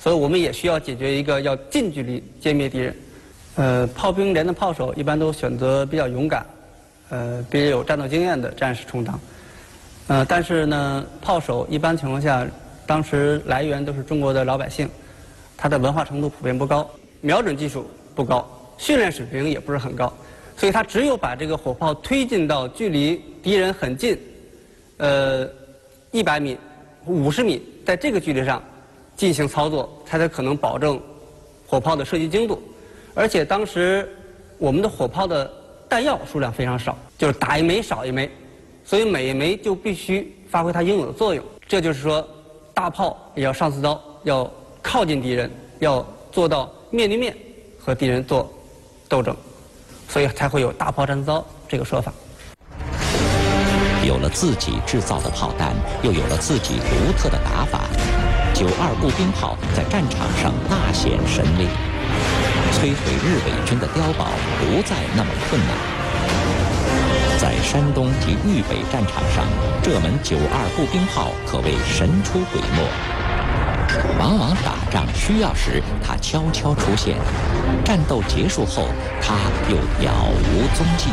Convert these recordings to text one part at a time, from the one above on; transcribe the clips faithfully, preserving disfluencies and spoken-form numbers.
所以我们也需要解决一个要近距离歼灭敌人。呃，炮兵连的炮手一般都选择比较勇敢，呃，比较有战斗经验的战士充当。呃，但是呢，炮手一般情况下，当时来源都是中国的老百姓，他的文化程度普遍不高，瞄准技术不高，训练水平也不是很高，所以他只有把这个火炮推进到距离敌人很近，呃，一百米、五十米，在这个距离上进行操作，才才可能保证火炮的射击精度。而且当时我们的火炮的弹药数量非常少，就是打一枚少一枚，所以每一枚就必须发挥它应有的作用。这就是说，大炮也要上刺刀，要靠近敌人，要做到面对面和敌人做斗争，所以才会有大炮战刺刀这个说法。 有了自己制造的炮弹，又有了自己独特的打法，九二步兵炮在战场上大显神威。摧毁日伪军的碉堡不再那么困难。在山东及豫北战场上，这门九二步兵炮可谓神出鬼没。往往打仗需要时，它悄悄出现；战斗结束后，它又杳无踪迹。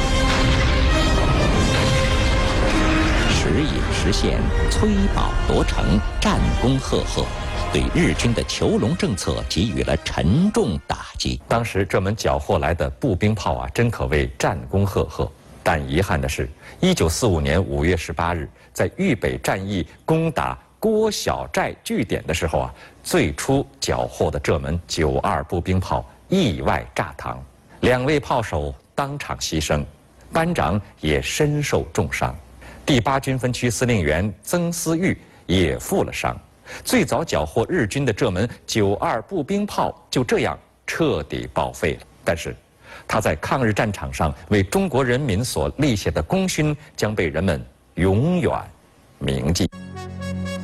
时隐时现，摧堡夺城，战功赫赫。对日军的囚笼政策给予了沉重打击。 当时这门缴获来的步兵炮啊，真可谓战功赫赫。但遗憾的是，一九四五年五月十八日，在豫北战役攻打郭小寨据点的时候啊，最初缴获的这门九二步兵炮意外炸膛，两位炮手当场牺牲，班长也身受重伤。第八军分区司令员曾思玉也负了伤。最早缴获日军的这门九二步兵炮就这样彻底报废了。但是，他在抗日战场上为中国人民所立下的功勋将被人们永远铭记。